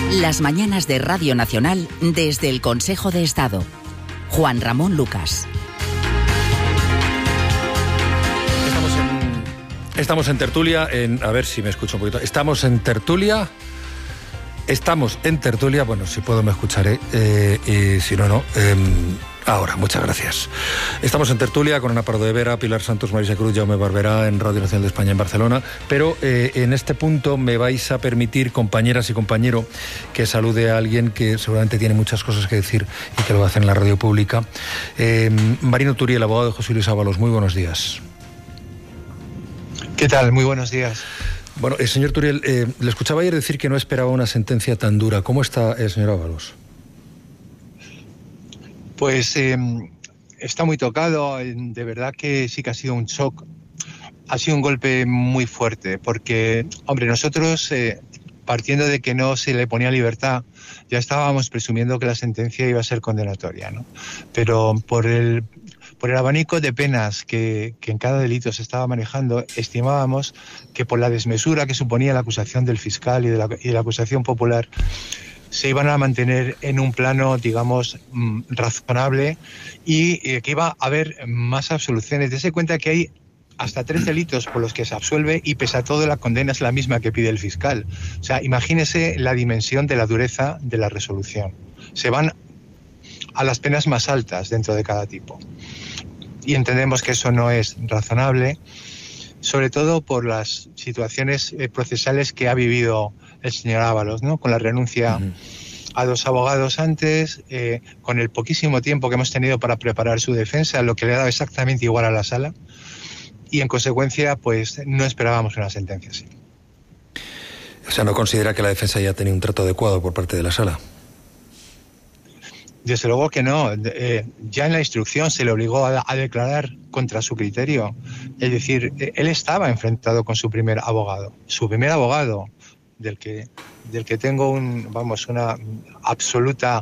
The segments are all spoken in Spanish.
Las mañanas de Radio Nacional desde el Consejo de Estado. Juan Ramón Lucas. Estamos en tertulia, a ver si me escucho un poquito. Estamos en tertulia, bueno, si puedo me escucharé, y si no, ahora, muchas gracias. Estamos en tertulia con Ana Pardo de Vera, Pilar Santos, Marisa Cruz, Jaume Barberá en Radio Nacional de España en Barcelona, pero en este punto me vais a permitir, compañeras y compañero, que salude a alguien que seguramente tiene muchas cosas que decir y que lo va a hacer en la radio pública. Marino Turiel, abogado de José Luis Ábalos, muy buenos días. ¿Qué tal? Muy buenos días. Bueno, señor Turiel, le escuchaba ayer decir que no esperaba una sentencia tan dura. ¿Cómo está el señor Ábalos? Pues está muy tocado. De verdad que sí que ha sido un shock. Ha sido un golpe muy fuerte porque, hombre, nosotros, partiendo de que no se le ponía libertad, ya estábamos presumiendo que la sentencia iba a ser condenatoria, ¿no? Pero por el abanico de penas que en cada delito se estaba manejando, estimábamos que por la desmesura que suponía la acusación del fiscal y la acusación popular, se iban a mantener en un plano, digamos, razonable y que iba a haber más absoluciones. Dese cuenta que hay hasta 3 delitos por los que se absuelve y pese a todo la condena es la misma que pide el fiscal. O sea, imagínese la dimensión de la dureza de la resolución. Se van a las penas más altas dentro de cada tipo. Y entendemos que eso no es razonable, sobre todo por las situaciones procesales que ha vivido el señor Ábalos, ¿no? Con la renuncia a 2 abogados antes, con el poquísimo tiempo que hemos tenido para preparar su defensa, lo que le ha dado exactamente igual a la sala, y en consecuencia, pues no esperábamos una sentencia así. O sea, ¿no considera que la defensa ya tenía un trato adecuado por parte de la sala? Desde luego que no. Ya en la instrucción se le obligó a declarar contra su criterio. Es decir, él estaba enfrentado con su primer abogado. Su primer abogado, del que tengo un absoluto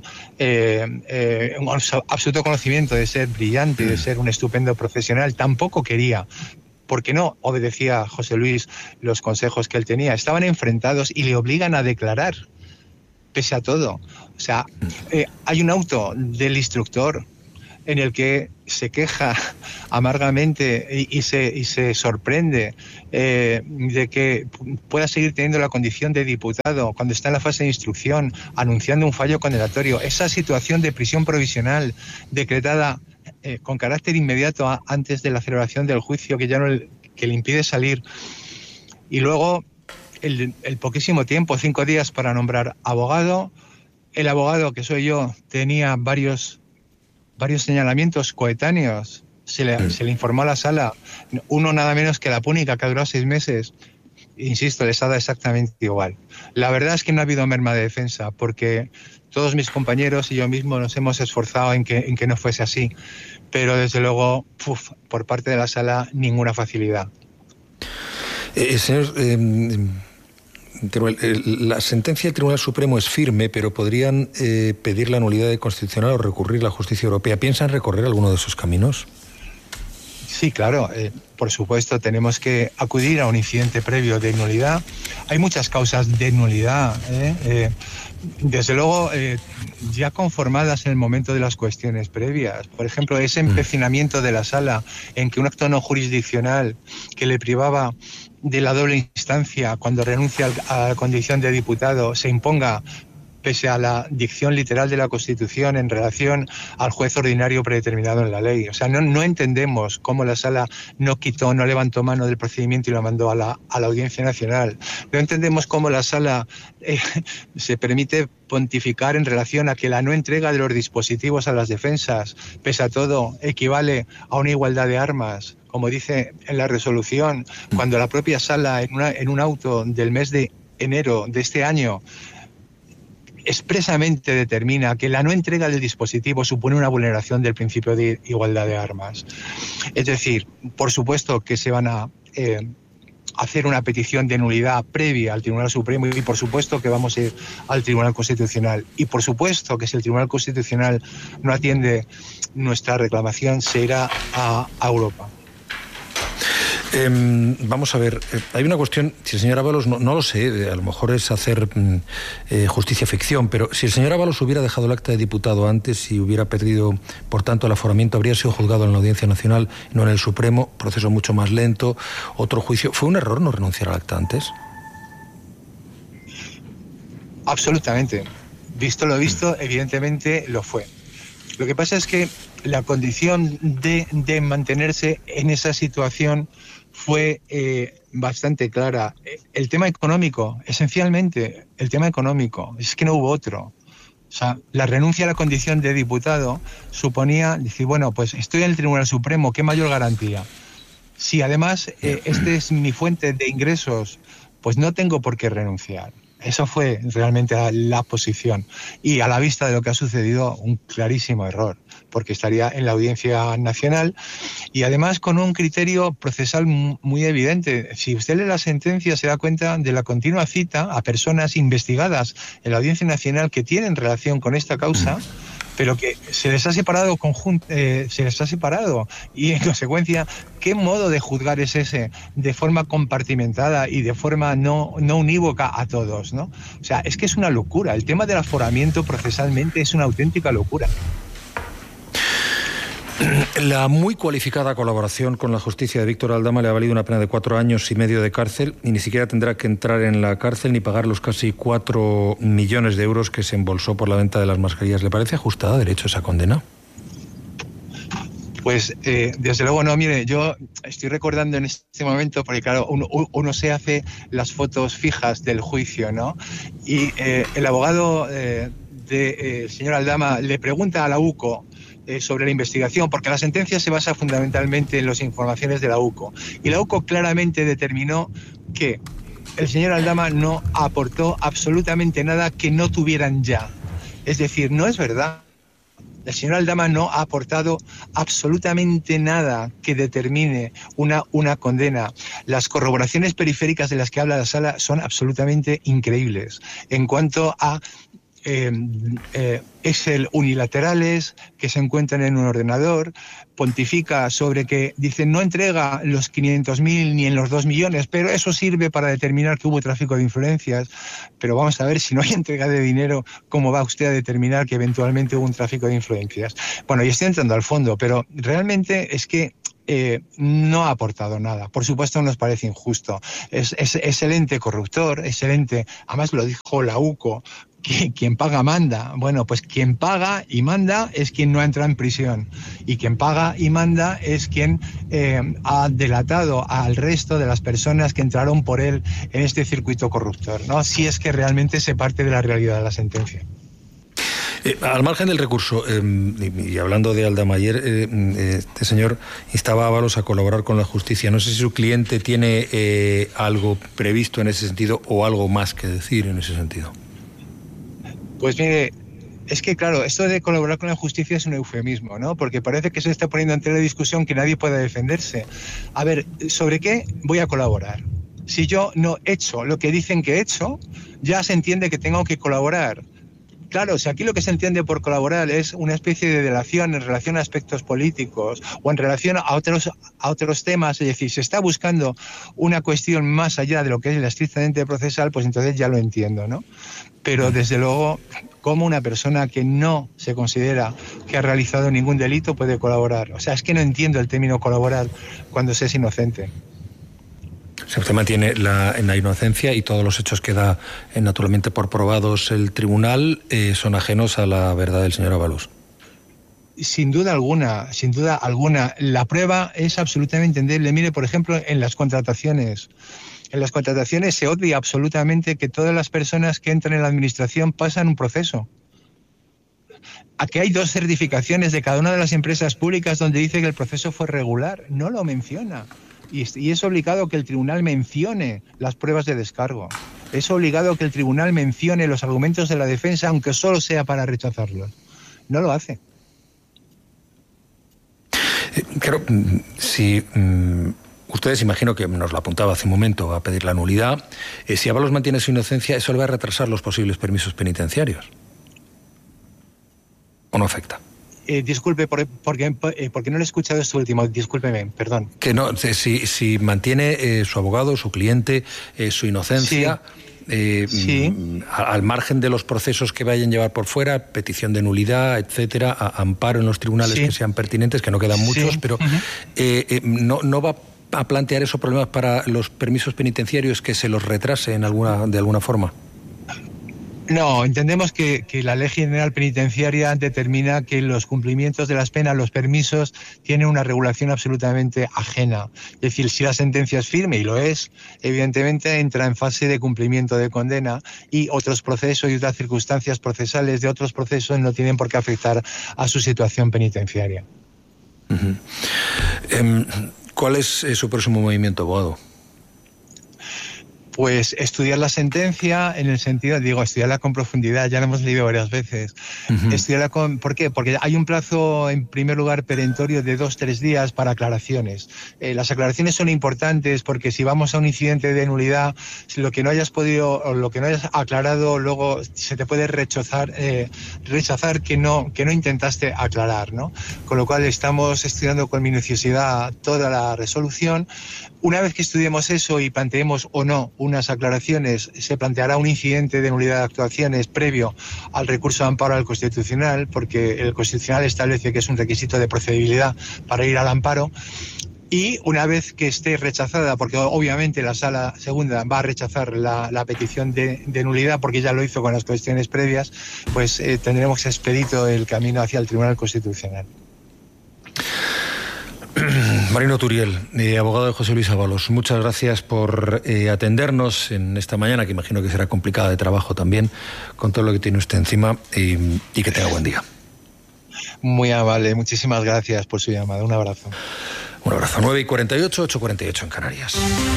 conocimiento de ser brillante, de ser un estupendo profesional, tampoco quería, porque no obedecía José Luis los consejos que él tenía. Estaban enfrentados y le obligan a declarar, pese a todo. O sea, hay un auto del instructor en el que se queja amargamente y se sorprende de que pueda seguir teniendo la condición de diputado cuando está en la fase de instrucción, anunciando un fallo condenatorio. Esa situación de prisión provisional decretada con carácter inmediato antes de la celebración del juicio, que ya no que le impide salir. Y luego el poquísimo tiempo, 5 días para nombrar abogado. El abogado, que soy yo, tenía varios señalamientos coetáneos. Se le informó a la sala. Uno nada menos que la púnica, que ha durado 6 meses. Insisto, les ha dado exactamente igual. La verdad es que no ha habido merma de defensa, porque todos mis compañeros y yo mismo nos hemos esforzado en que no fuese así. Pero desde luego, por parte de la sala, ninguna facilidad. Señor, la sentencia del Tribunal Supremo es firme, pero podrían pedir la nulidad de constitucional o recurrir a la justicia europea. ¿Piensan recorrer alguno de esos caminos? Sí, claro. Por supuesto, tenemos que acudir a un incidente previo de nulidad. Hay muchas causas de nulidad, desde luego, ya conformadas en el momento de las cuestiones previas. Por ejemplo, ese empecinamiento de la sala en que un acto no jurisdiccional que le privaba de la doble instancia cuando renuncia a la condición de diputado se imponga pese a la dicción literal de la Constitución en relación al juez ordinario predeterminado en la ley. O sea, no entendemos cómo la sala no levantó mano del procedimiento y lo mandó a la Audiencia Nacional. No entendemos cómo la sala se permite pontificar en relación a que la no entrega de los dispositivos a las defensas, pese a todo, equivale a una igualdad de armas, como dice en la resolución, cuando la propia sala, en un auto del mes de enero de este año, expresamente determina que la no entrega del dispositivo supone una vulneración del principio de igualdad de armas. Es decir, por supuesto que se van a hacer una petición de nulidad previa al Tribunal Supremo y por supuesto que vamos a ir al Tribunal Constitucional. Y por supuesto que si el Tribunal Constitucional no atiende nuestra reclamación, se irá a Europa. Vamos a ver, hay una cuestión, si el señor Ábalos, no lo sé, a lo mejor es hacer justicia ficción, pero si el señor Ábalos hubiera dejado el acta de diputado antes y hubiera pedido, por tanto, el aforamiento, habría sido juzgado en la Audiencia Nacional, no en el Supremo, proceso mucho más lento, otro juicio. ¿Fue un error no renunciar al acta antes? Absolutamente. Visto lo visto, evidentemente lo fue. Lo que pasa es que la condición de mantenerse en esa situación fue bastante clara. El tema económico, esencialmente, el tema económico, es que no hubo otro. O sea, la renuncia a la condición de diputado suponía decir, bueno, pues estoy en el Tribunal Supremo, ¿qué mayor garantía? Si además este es mi fuente de ingresos, pues no tengo por qué renunciar. Eso fue realmente la posición. Y a la vista de lo que ha sucedido, un clarísimo error, porque estaría en la Audiencia Nacional y además con un criterio procesal muy evidente. Si usted lee la sentencia se da cuenta de la continua cita a personas investigadas en la Audiencia Nacional que tienen relación con esta causa, pero que se les ha separado y en consecuencia, ¿qué modo de juzgar es ese de forma compartimentada y de forma no unívoca a todos, ¿no? O sea, es que es una locura. El tema del aforamiento procesalmente es una auténtica locura. La muy cualificada colaboración con la justicia de Víctor Aldama le ha valido una pena de 4 años y medio de cárcel y ni siquiera tendrá que entrar en la cárcel ni pagar los casi 4 millones de euros que se embolsó por la venta de las mascarillas. ¿Le parece ajustada a derecho esa condena? Pues desde luego no. Mire, yo estoy recordando en este momento, porque claro, uno se hace las fotos fijas del juicio, ¿no? Y el abogado del señor Aldama le pregunta a la UCO sobre la investigación, porque la sentencia se basa fundamentalmente en las informaciones de la UCO. Y la UCO claramente determinó que el señor Aldama no aportó absolutamente nada que no tuvieran ya. Es decir, no es verdad. El señor Aldama no ha aportado absolutamente nada que determine una condena. Las corroboraciones periféricas de las que habla la sala son absolutamente increíbles. En cuanto a Excel unilaterales que se encuentran en un ordenador, pontifica sobre que, dice, no entrega los 500.000 ni en los 2 millones, pero eso sirve para determinar que hubo tráfico de influencias. Pero vamos a ver, si no hay entrega de dinero, ¿cómo va usted a determinar que eventualmente hubo un tráfico de influencias? Bueno, y estoy entrando al fondo, pero realmente es que no ha aportado nada. Por supuesto nos parece injusto. Es excelente corruptor, excelente. Además lo dijo la UCO, que quien paga manda. Bueno, pues quien paga y manda es quien no ha entrado en prisión. Y quien paga y manda es quien ha delatado al resto de las personas que entraron por él en este circuito corruptor, ¿no? Si es que realmente se parte de la realidad de la sentencia. Al margen del recurso, y hablando de Aldama, ayer este señor instaba a Ábalos a colaborar con la justicia. No sé si su cliente tiene algo previsto en ese sentido o algo más que decir en ese sentido. Pues mire, es que claro, esto de colaborar con la justicia es un eufemismo, ¿no? Porque parece que se está poniendo ante la discusión que nadie pueda defenderse. A ver, ¿sobre qué voy a colaborar? Si yo no he hecho lo que dicen que he hecho, ya se entiende que tengo que colaborar. Claro, si aquí lo que se entiende por colaborar es una especie de delación en relación a aspectos políticos o en relación a otros temas, es decir, se está buscando una cuestión más allá de lo que es la estrictamente procesal, pues entonces ya lo entiendo, ¿no? Pero desde luego, ¿cómo una persona que no se considera que ha realizado ningún delito puede colaborar? O sea, es que no entiendo el término colaborar cuando se es inocente. Se mantiene en la inocencia y todos los hechos que da naturalmente por probados el tribunal son ajenos a la verdad del señor Ábalos. Sin duda alguna, sin duda alguna. La prueba es absolutamente entendible. Mire, por ejemplo, en las contrataciones. En las contrataciones se obvia absolutamente que todas las personas que entran en la administración pasan un proceso. Aquí hay 2 certificaciones de cada una de las empresas públicas donde dice que el proceso fue regular. No lo menciona. Y es obligado que el tribunal mencione las pruebas de descargo. Es obligado que el tribunal mencione los argumentos de la defensa, aunque solo sea para rechazarlos. No lo hace. Claro, si ustedes, imagino que nos lo apuntaba hace un momento, a pedir la nulidad, si Ábalos mantiene su inocencia, eso le va a retrasar los posibles permisos penitenciarios. ¿O no afecta? Disculpe, porque no le he escuchado esto último, discúlpeme, perdón. Que no, si mantiene su abogado, su cliente, su inocencia... Sí. Al margen de los procesos que vayan a llevar por fuera, petición de nulidad, etcétera, amparo en los tribunales que sean pertinentes, que no quedan muchos, pero no va a plantear esos problemas para los permisos penitenciarios, que se los retrase de alguna forma. No, entendemos que la Ley General Penitenciaria determina que los cumplimientos de las penas, los permisos, tienen una regulación absolutamente ajena. Es decir, si la sentencia es firme, y lo es, evidentemente entra en fase de cumplimiento de condena, y otros procesos y otras circunstancias procesales de otros procesos no tienen por qué afectar a su situación penitenciaria. ¿Cuál es su próximo movimiento, abogado? Pues estudiar la sentencia en el sentido, estudiarla con profundidad, ya la hemos leído varias veces. Estudiarla ¿por qué? Porque hay un plazo, en primer lugar, perentorio de 2-3 días para aclaraciones. Las aclaraciones son importantes porque si vamos a un incidente de nulidad, si lo que no hayas podido o lo que no hayas aclarado, luego se te puede rechazar que no intentaste aclarar, ¿no? Con lo cual estamos estudiando con minuciosidad toda la resolución. Una vez que estudiemos eso y planteemos o no unas aclaraciones, se planteará un incidente de nulidad de actuaciones previo al recurso de amparo al Constitucional, porque el Constitucional establece que es un requisito de procedibilidad para ir al amparo. Y una vez que esté rechazada, porque obviamente la Sala Segunda va a rechazar la petición de nulidad, porque ya lo hizo con las cuestiones previas, pues tendremos expedito el camino hacia el Tribunal Constitucional. Marino Turiel, abogado de José Luis Ábalos, muchas gracias por atendernos en esta mañana, que imagino que será complicada de trabajo también, con todo lo que tiene usted encima, y que tenga buen día. Muy amable, muchísimas gracias por su llamada. Un abrazo. Un abrazo. 9:48, 8:48 en Canarias.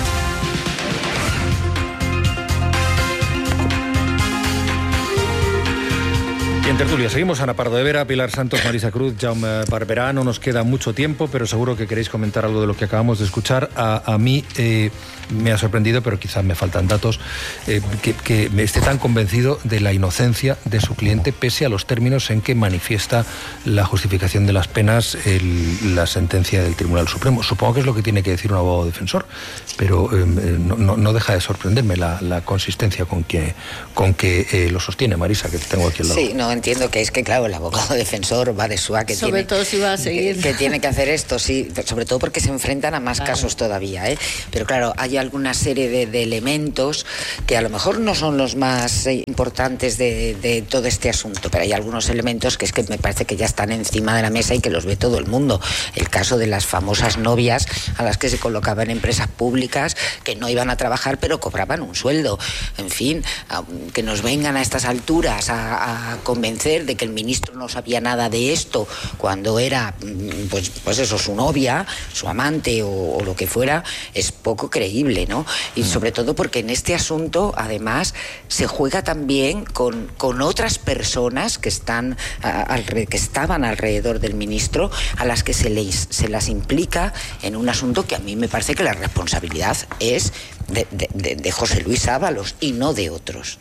En tertulia seguimos. Ana Pardo de Vera, Pilar Santos, Marisa Cruz, Jaume Barberá. No nos queda mucho tiempo, pero seguro que queréis comentar algo de lo que acabamos de escuchar. A mí me ha sorprendido, pero quizás me faltan datos, que me esté tan convencido de la inocencia de su cliente, pese a los términos en que manifiesta la justificación de las penas la sentencia del Tribunal Supremo. Supongo que es lo que tiene que decir un abogado defensor, pero no deja de sorprenderme la consistencia con que lo sostiene. Marisa, que te tengo aquí al lado. Sí, no entiendo que es que, claro, el abogado defensor va de SUA que sobre todo si va a seguir. Que tiene que hacer esto, sí, sobre todo porque se enfrentan a más casos todavía, ¿eh? Pero claro, hay alguna serie de elementos que a lo mejor no son los más importantes de todo este asunto, pero hay algunos elementos que es que me parece que ya están encima de la mesa y que los ve todo el mundo. El caso de las famosas novias a las que se colocaban empresas públicas que no iban a trabajar pero cobraban un sueldo. En fin, que nos vengan a estas alturas a convencer de que el ministro no sabía nada de esto cuando era pues eso, su novia, su amante o lo que fuera, es poco creíble, ¿no? Y sobre todo porque en este asunto además se juega también con otras personas que estaban alrededor del ministro, a las que se las implica en un asunto que a mí me parece que la responsabilidad es de José Luis Ábalos y no de otros.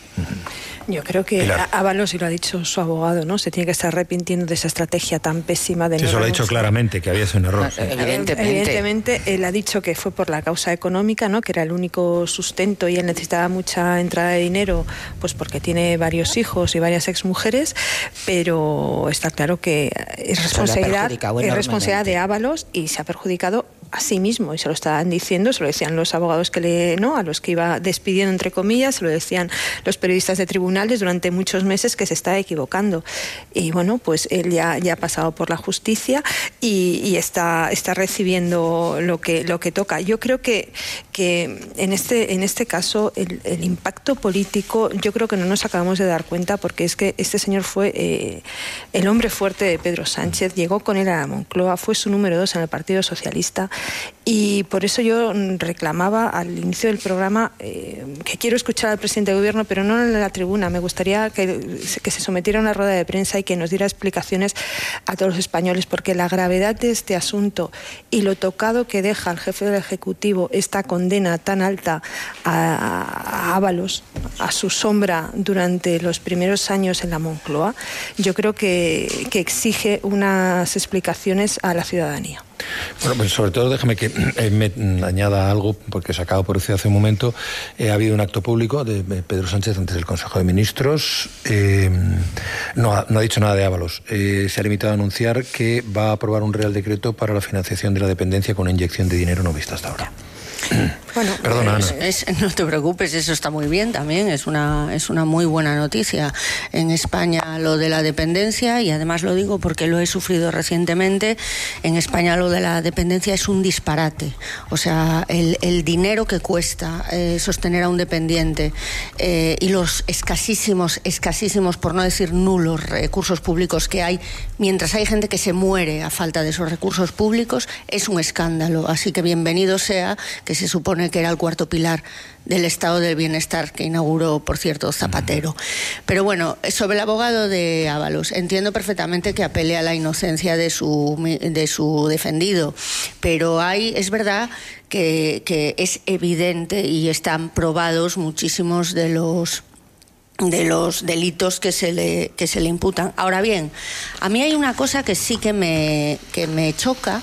Yo creo que Ábalos, y lo ha dicho su abogado, ¿no? Se tiene que estar arrepintiendo de esa estrategia tan pésima de no. Eso lo ha dicho claramente, que había sido un error. Sí. Evidentemente. Él ha dicho que fue por la causa económica, ¿no? Que era el único sustento y él necesitaba mucha entrada de dinero, pues porque tiene varios hijos y varias exmujeres, pero está claro que es responsabilidad de Ábalos y se ha perjudicado a sí mismo, y se lo estaban diciendo, se lo decían los abogados a los que iba despidiendo, entre comillas, se lo decían los periodistas de tribunales durante muchos meses, que se está equivocando. Y bueno, pues él ya ha pasado por la justicia y está recibiendo lo que toca. Yo creo que en este caso el impacto político, yo creo que no nos acabamos de dar cuenta, porque es que este señor fue el hombre fuerte de Pedro Sánchez, llegó con él a la Moncloa, fue su número 2 en el Partido Socialista. Y por eso yo reclamaba al inicio del programa que quiero escuchar al presidente de gobierno, pero no en la tribuna. Me gustaría que se sometiera a una rueda de prensa y que nos diera explicaciones a todos los españoles, porque la gravedad de este asunto y lo tocado que deja al jefe del Ejecutivo esta condena condena tan alta a Ábalos, a su sombra durante los primeros años en la Moncloa, yo creo que exige unas explicaciones a la ciudadanía. Bueno, pues sobre todo déjame que me añada algo, porque se acaba por decir hace un momento. Ha habido un acto público de Pedro Sánchez antes del Consejo de Ministros. No ha dicho nada de Ábalos. Se ha limitado a anunciar que va a aprobar un Real Decreto para la financiación de la dependencia con una inyección de dinero no vista hasta ahora. Bueno, perdona, Ana. No te preocupes, eso está muy bien también, es una muy buena noticia en España lo de la dependencia, y además lo digo porque lo he sufrido recientemente. En España lo de la dependencia es un disparate, o sea, el dinero que cuesta sostener a un dependiente y los escasísimos, por no decir nulos, recursos públicos que hay, mientras hay gente que se muere a falta de esos recursos públicos, es un escándalo. Así que bienvenido sea, que se supone que era el cuarto pilar del estado del bienestar que inauguró, por cierto, Zapatero. Pero bueno, sobre el abogado de Ábalos, entiendo perfectamente que apele a la inocencia de su defendido, pero es verdad que es evidente y están probados muchísimos de los delitos que se le imputan. Ahora bien, a mí hay una cosa que sí que me choca.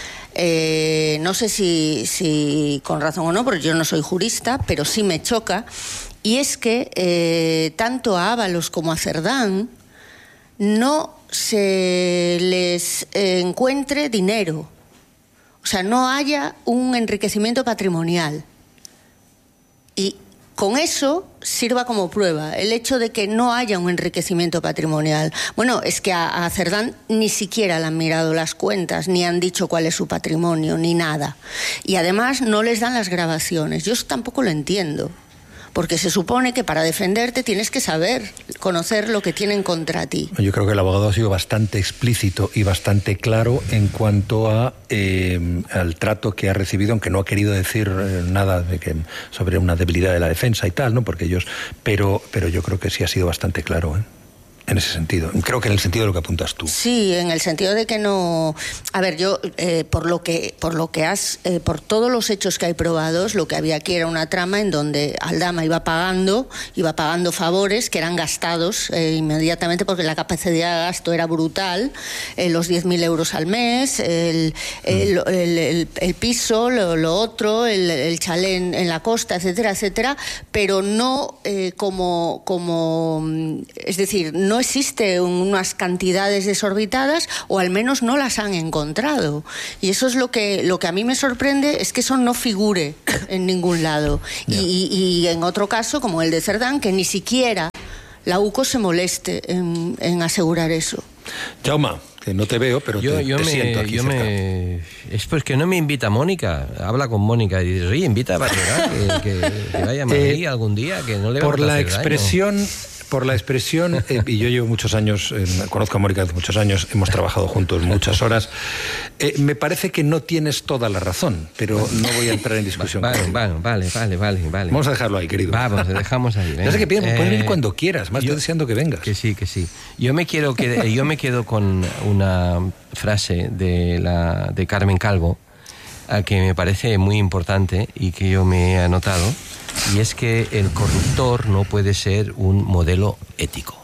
No sé si con razón o no, porque yo no soy jurista, pero sí me choca, y es que tanto a Ábalos como a Cerdán no se les encuentre dinero, o sea, no haya un enriquecimiento patrimonial, y con eso sirva como prueba el hecho de que no haya un enriquecimiento patrimonial. Bueno, es que a Cerdán ni siquiera le han mirado las cuentas, ni han dicho cuál es su patrimonio, ni nada. Y además no les dan las grabaciones. Yo eso tampoco lo entiendo, porque se supone que para defenderte tienes que saber, conocer lo que tienen contra ti. Yo creo que el abogado ha sido bastante explícito y bastante claro en cuanto al trato que ha recibido, aunque no ha querido decir nada sobre una debilidad de la defensa y tal, ¿no? Porque pero yo creo que sí ha sido bastante claro, en ese sentido. Creo que en el sentido de lo que apuntas tú. Sí, en el sentido de que no... A ver, yo, por todos los hechos que hay probados, lo que había aquí era una trama en donde Aldama iba pagando favores que eran gastados inmediatamente, porque la capacidad de gasto era brutal, los 10.000 euros al mes, el piso, lo otro, el chalet en la costa, etcétera, etcétera, pero no es decir, no existe unas cantidades desorbitadas, o al menos no las han encontrado. Y eso es lo que a mí me sorprende, es que eso no figure en ningún lado. Yeah. Y en otro caso, como el de Cerdán, que ni siquiera la UCO se moleste en asegurar eso. Jaume, que no te veo, pero te siento aquí cerca. Es pues que no me invita Mónica. Habla con Mónica y dices, oye, invita a Barberá, que vaya a Madrid algún día, que no le va a hacer daño. Por la expresión, y yo llevo muchos años, conozco a Mónica hace muchos años, hemos trabajado juntos muchas horas, me parece que no tienes toda la razón, pero no voy a entrar en discusión. Vale. Vamos a dejarlo ahí, querido. Vamos, lo dejamos ahí. Ya sé que puedes venir cuando quieras, más estoy deseando que vengas. Que sí. Yo me quedo con una frase de Carmen Calvo, que me parece muy importante y que yo me he anotado. Y es que el corruptor no puede ser un modelo ético.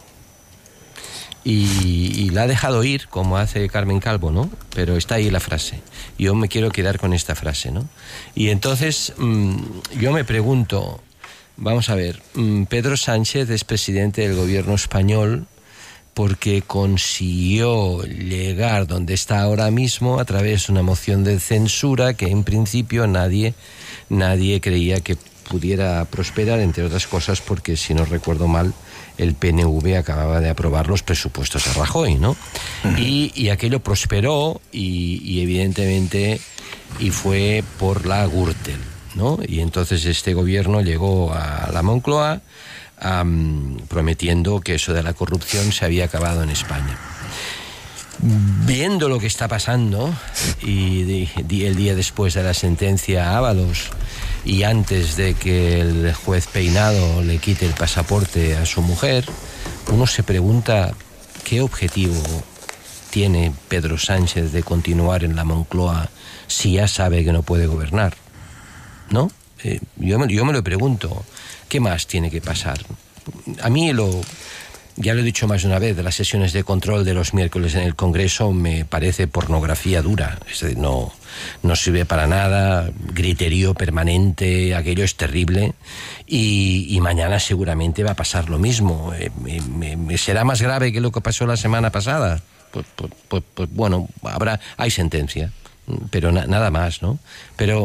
Y la ha dejado ir, como hace Carmen Calvo, ¿no? Pero está ahí la frase. Yo me quiero quedar con esta frase, ¿no? Y entonces yo me pregunto, vamos a ver, Pedro Sánchez es presidente del gobierno español porque consiguió llegar donde está ahora mismo a través de una moción de censura que en principio nadie creía que pudiera prosperar, entre otras cosas porque, si no recuerdo mal, el PNV acababa de aprobar los presupuestos de Rajoy, ¿no? Y aquello prosperó y evidentemente fue por la Gürtel, ¿no? Y entonces este gobierno llegó a la Moncloa prometiendo que eso de la corrupción se había acabado en España. Viendo lo que está pasando y el día después de la sentencia a Ábalos y antes de que el juez Peinado le quite el pasaporte a su mujer, uno se pregunta qué objetivo tiene Pedro Sánchez de continuar en la Moncloa si ya sabe que no puede gobernar, ¿no? Yo me lo pregunto, ¿qué más tiene que pasar? A mí ya lo he dicho más de una vez, de las sesiones de control de los miércoles en el Congreso me parece pornografía dura. Es decir, no sirve para nada, griterío permanente, aquello es terrible. Y mañana seguramente va a pasar lo mismo. ¿Será más grave que lo que pasó la semana pasada? Pues bueno, hay sentencia, pero nada más, ¿no? Pero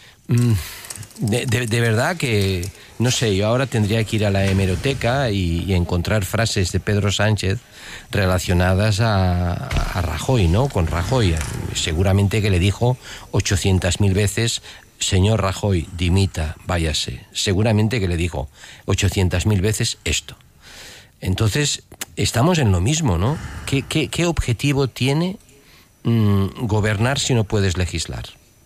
de verdad que, no sé, yo ahora tendría que ir a la hemeroteca y encontrar frases de Pedro Sánchez relacionadas a Rajoy, ¿no? Con Rajoy. Seguramente que le dijo 800.000 veces: señor Rajoy, dimita, váyase. Seguramente que le dijo 800.000 veces esto. Entonces, estamos en lo mismo, ¿no? ¿Qué objetivo tiene gobernar si no puedes legislar?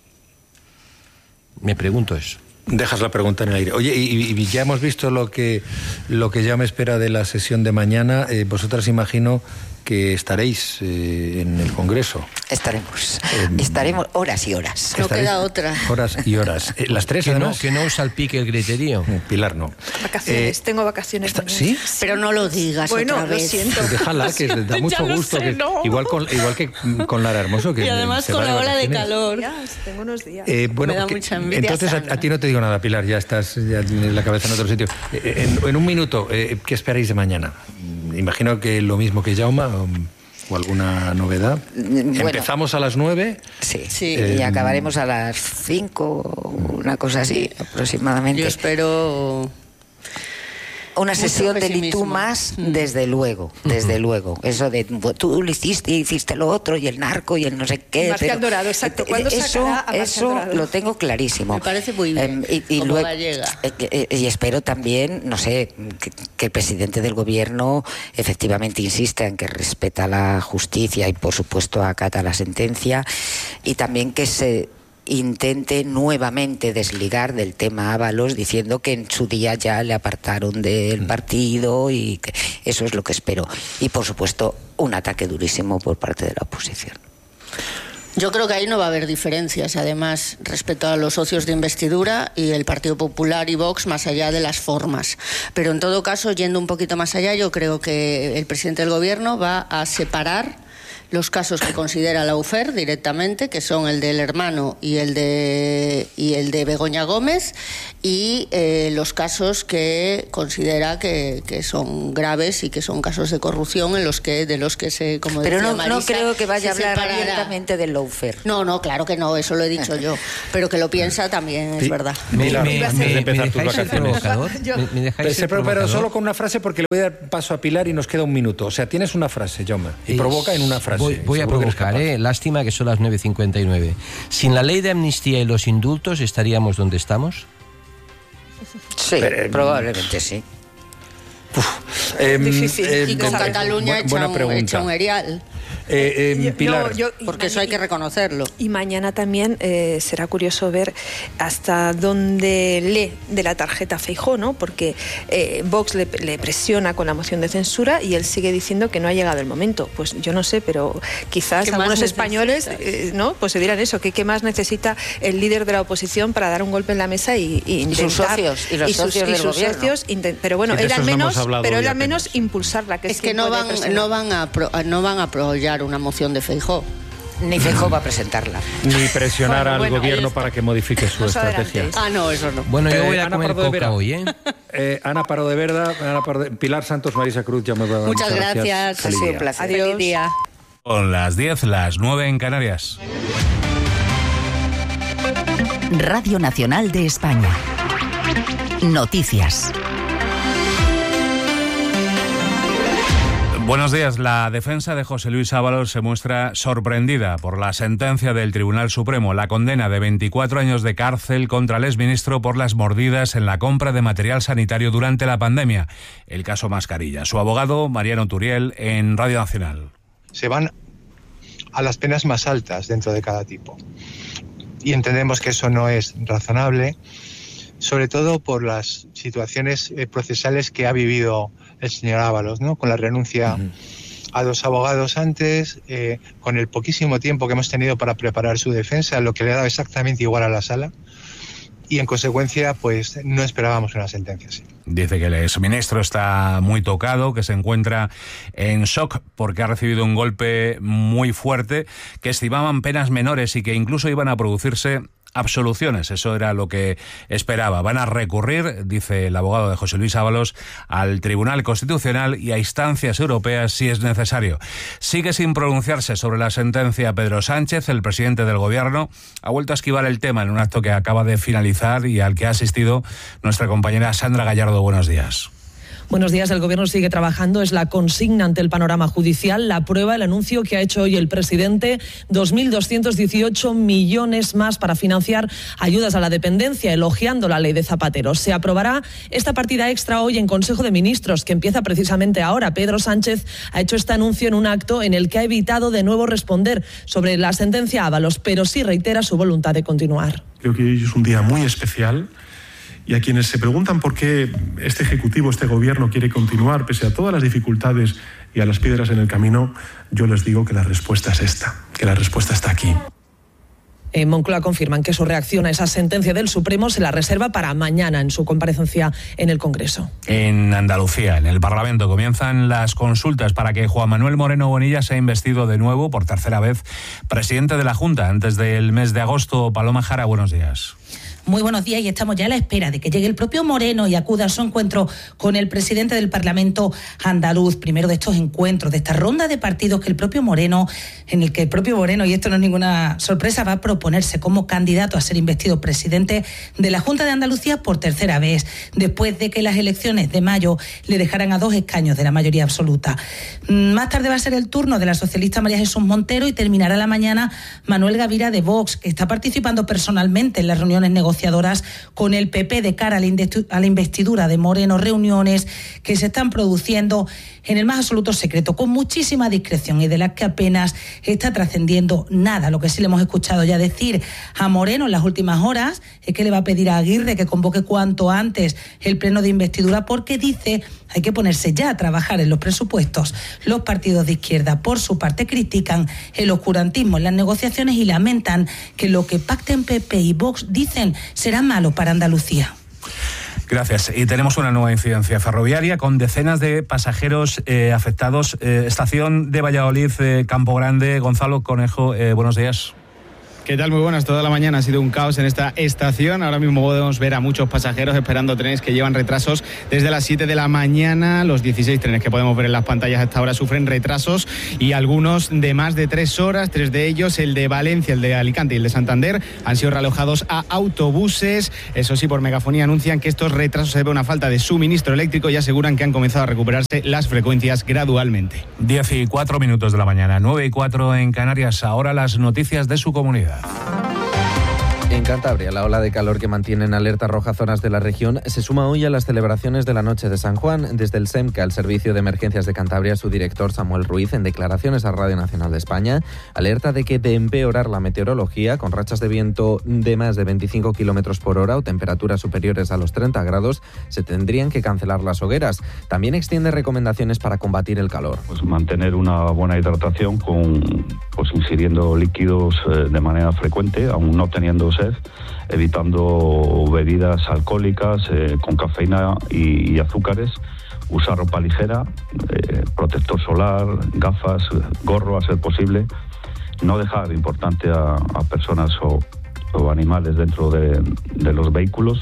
Me pregunto eso. Dejas la pregunta en el aire. Oye, y ya hemos visto lo que ya me espera de la sesión de mañana. Vosotras imagino que estaréis en el Congreso. Estaremos horas y horas. No queda otra. Horas y horas. Las tres, además. Que no salpique el griterío. Pilar, no. Vacaciones, tengo vacaciones. ¿Sí? Pero no lo digas otra vez. Lo siento. Pues déjala, que da mucho gusto. Sé, ¿no? Igual que con Lara Hermoso. Que y además con la ola de calor. Tengo unos días. Me da mucha envidia. Entonces, a ti no te digo nada, Pilar, ya estás en la cabeza en otro sitio. En un minuto, ¿qué esperáis de mañana? Imagino que lo mismo que Jaume, o alguna novedad. Bueno, empezamos a las 9. Sí, y acabaremos a las 5, una cosa así aproximadamente. Yo espero una sesión de Ni tú más, desde luego. Eso de tú lo hiciste lo otro, y el narco y el no sé qué. Marcial Dorado, exacto. ¿Cuándo sacará a Marcial Dorado? Lo tengo clarísimo. Me parece muy bien, y luego, y espero también, no sé, que el presidente del gobierno efectivamente insista en que respeta la justicia y por supuesto acata la sentencia, y también que se intente nuevamente desligar del tema Ábalos, diciendo que en su día ya le apartaron del partido, y que eso es lo que espero. Y por supuesto un ataque durísimo por parte de la oposición. Yo creo que ahí no va a haber diferencias, además, respecto a los socios de investidura y el Partido Popular y Vox, más allá de las formas. Pero en todo caso, yendo un poquito más allá, yo creo que el presidente del gobierno va a separar los casos que considera la UFER directamente, que son el del hermano y el de Begoña Gómez, y los casos que considera que son graves y que son casos de corrupción de los que se, como pero decía no Marisa, creo que vaya a hablar separará abiertamente del lawfare. No, claro que no, eso lo he dicho yo, pero que lo piensa también, es verdad. ¿Me dejáis ser provocador? Pero solo con una frase, porque le voy a dar paso a Pilar y nos queda un minuto. O sea, tienes una frase, Jaume, y provoca en una frase. Voy a provocar, lástima que son las 9:59. Sin la ley de amnistía y los indultos, ¿estaríamos donde estamos? Sí, probablemente sí. Difícil. Y con Cataluña hecha un erial. Pilar, porque eso hay que reconocerlo. Y mañana también será curioso ver hasta dónde lee de la tarjeta Feijóo, ¿no? Porque Vox le presiona con la moción de censura y él sigue diciendo que no ha llegado el momento. Pues yo no sé, pero quizás algunos españoles ¿no? Pues se dirán eso, que qué más necesita el líder de la oposición para dar un golpe en la mesa y intentar, sus socios y los socios del gobierno. Pero bueno, él al menos impulsarla, que es que no van a apoyar una moción de Feijóo. Ni Feijóo va a presentarla. Ni presionar al gobierno para que modifique su estrategia. No, eso no. Bueno, yo voy a comer coca hoy, ¿eh? Ana Pardo de Verda, Pilar Santos, Marisa Cruz, ya me voy a dar. Muchas gracias. Ha sido un placer. Adiós. Feliz día. Son las 10, las 9 en Canarias. Radio Nacional de España. Noticias. Buenos días. La defensa de José Luis Ábalos se muestra sorprendida por la sentencia del Tribunal Supremo, la condena de 24 años de cárcel contra el exministro por las mordidas en la compra de material sanitario durante la pandemia, el caso Mascarilla. Su abogado, Mariano Turiel, en Radio Nacional. Se van a las penas más altas dentro de cada tipo. Y entendemos que eso no es razonable, sobre todo por las situaciones procesales que ha vivido el señor Ábalos, ¿no? Con la renuncia a 2 abogados antes, con el poquísimo tiempo que hemos tenido para preparar su defensa, lo que le ha dado exactamente igual a la sala, y en consecuencia pues no esperábamos una sentencia así. Dice que el exministro está muy tocado, que se encuentra en shock porque ha recibido un golpe muy fuerte, que estimaban penas menores y que incluso iban a producirse absoluciones. Eso era lo que esperaba. Van a recurrir, dice el abogado de José Luis Ábalos, al Tribunal Constitucional y a instancias europeas si es necesario. Sigue sin pronunciarse sobre la sentencia Pedro Sánchez. El presidente del Gobierno ha vuelto a esquivar el tema en un acto que acaba de finalizar y al que ha asistido nuestra compañera Sandra Gallardo. Buenos días. Buenos días. El Gobierno sigue trabajando. Es la consigna ante el panorama judicial. La prueba, el anuncio que ha hecho hoy el presidente, 2.218 millones más para financiar ayudas a la dependencia, elogiando la ley de Zapatero. Se aprobará esta partida extra hoy en Consejo de Ministros, que empieza precisamente ahora. Pedro Sánchez ha hecho este anuncio en un acto en el que ha evitado de nuevo responder sobre la sentencia Ábalos, pero sí reitera su voluntad de continuar. Creo que hoy es un día muy especial. Y a quienes se preguntan por qué este Ejecutivo, este Gobierno quiere continuar pese a todas las dificultades y a las piedras en el camino, yo les digo que la respuesta es esta, que la respuesta está aquí. En Moncloa confirman que su reacción a esa sentencia del Supremo se la reserva para mañana en su comparecencia en el Congreso. En Andalucía, en el Parlamento, comienzan las consultas para que Juan Manuel Moreno Bonilla sea investido de nuevo por tercera vez presidente de la Junta antes del mes de agosto. Paloma Jara, buenos días. Muy buenos días, y estamos ya a la espera de que llegue el propio Moreno y acuda a su encuentro con el presidente del Parlamento andaluz. Primero de estos encuentros, de esta ronda de partidos que el propio Moreno, en el que el propio Moreno, y esto no es ninguna sorpresa, va a proponerse como candidato a ser investido presidente de la Junta de Andalucía por tercera vez, después de que las elecciones de mayo le dejaran a 2 escaños de la mayoría absoluta. Más tarde va a ser el turno de la socialista María Jesús Montero y terminará la mañana Manuel Gavira de Vox, que está participando personalmente en las reuniones negociadoras con el PP de cara a la investidura de Moreno, reuniones que se están produciendo en el más absoluto secreto, con muchísima discreción y de las que apenas está trascendiendo nada. Lo que sí le hemos escuchado ya decir a Moreno en las últimas horas es que le va a pedir a Aguirre que convoque cuanto antes el pleno de investidura, porque dice hay que ponerse ya a trabajar en los presupuestos. Los partidos de izquierda, por su parte, critican el oscurantismo en las negociaciones y lamentan que lo que pacten PP y Vox, dicen, será malo para Andalucía. Gracias. Y tenemos una nueva incidencia ferroviaria con decenas de pasajeros afectados. Estación de Valladolid, Campo Grande. Gonzalo Conejo, buenos días. ¿Qué tal? Muy buenas. Toda la mañana ha sido un caos en esta estación. Ahora mismo podemos ver a muchos pasajeros esperando trenes que llevan retrasos desde las 7 de la mañana. Los 16 trenes que podemos ver en las pantallas hasta ahora sufren retrasos, y algunos de más de 3 horas. 3 de ellos, el de Valencia, el de Alicante y el de Santander, han sido realojados a autobuses. Eso sí, por megafonía anuncian que estos retrasos se deben a una falta de suministro eléctrico y aseguran que han comenzado a recuperarse las frecuencias gradualmente. 10:04 de la mañana, 9:04 en Canarias. Ahora las noticias de su comunidad. En Cantabria, la ola de calor que mantiene en alerta roja zonas de la región se suma hoy a las celebraciones de la Noche de San Juan. Desde el SEMCA, el Servicio de Emergencias de Cantabria, su director Samuel Ruiz, en declaraciones a Radio Nacional de España, alerta de que de empeorar la meteorología, con rachas de viento de más de 25 kilómetros por hora o temperaturas superiores a los 30 grados, se tendrían que cancelar las hogueras. También extiende recomendaciones para combatir el calor. Pues mantener una buena hidratación ingiriendo líquidos de manera frecuente, aún no teniendo sed, evitando bebidas alcohólicas con cafeína y azúcares, usar ropa ligera, protector solar, gafas, gorro a ser posible, no dejar importante a personas o animales dentro de los vehículos.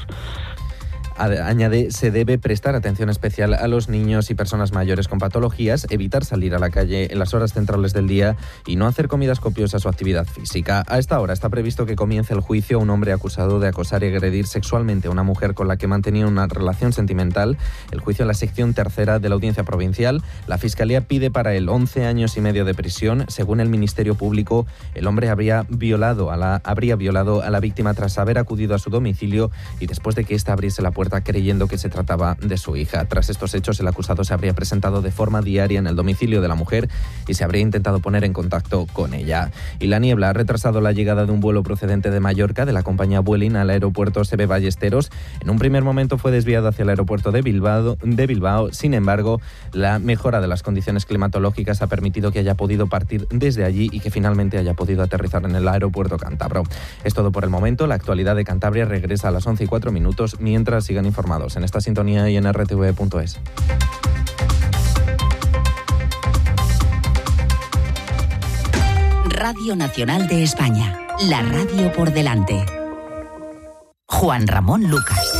Añade, se debe prestar atención especial a los niños y personas mayores con patologías, evitar salir a la calle en las horas centrales del día y no hacer comidas copiosas o actividad física. A esta hora está previsto que comience el juicio a un hombre acusado de acosar y agredir sexualmente a una mujer con la que mantenía una relación sentimental. El juicio en la sección tercera de la Audiencia Provincial. La Fiscalía pide para él 11 años y medio de prisión. Según el Ministerio Público, el hombre habría violado a la víctima tras haber acudido a su domicilio y después de que ésta abriese la puerta puerta creyendo que se trataba de su hija. Tras estos hechos, el acusado se habría presentado de forma diaria en el domicilio de la mujer y se habría intentado poner en contacto con ella. Y la niebla ha retrasado la llegada de un vuelo procedente de Mallorca de la compañía Vueling al aeropuerto SB Ballesteros. En un primer momento fue desviado hacia el aeropuerto de Bilbao. Sin embargo, la mejora de las condiciones climatológicas ha permitido que haya podido partir desde allí y que finalmente haya podido aterrizar en el aeropuerto cántabro. Es todo por el momento. La actualidad de Cantabria regresa a las 11:04, mientras sigan informados en esta sintonía y en rtv.es. Radio Nacional de España, la radio por delante. Juan Ramón Lucas.